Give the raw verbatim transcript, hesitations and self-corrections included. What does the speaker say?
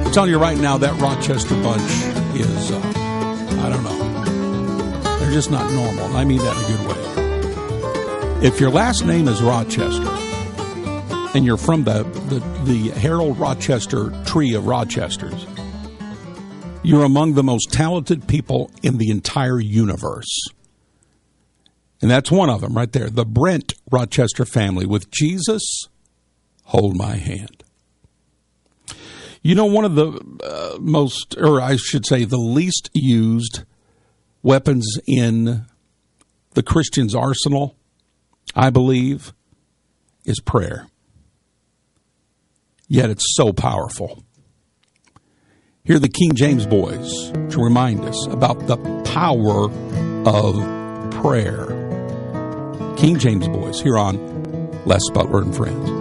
I'm telling you right now, that Rochester bunch is, uh, I don't know. They're just not normal. I mean that in a good way. If your last name is Rochester, and you're from the, the, the Harold Rochester tree of Rochesters, you're among the most talented people in the entire universe. And that's one of them right there. The Brent Rochester family. With Jesus, hold my hand. You know, one of the uh, most, or I should say, the least used weapons in the Christian's arsenal, I believe, is prayer. Yet it's so powerful. Here are the King James boys to remind us about the power of prayer. King James boys here on Les Butler and Friends.